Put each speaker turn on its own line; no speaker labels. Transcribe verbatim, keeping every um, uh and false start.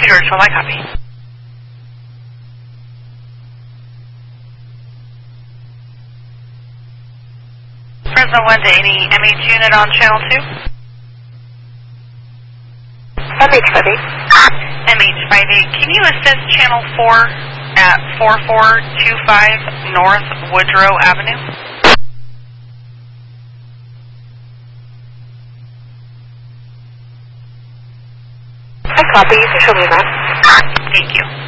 George, well, I copy. Fresno one to any M H unit on channel two?
M H five eight.
M H five eight, can you assist channel four at four four two five North Woodrow Avenue?
I copy. You can show me that.
Thank you.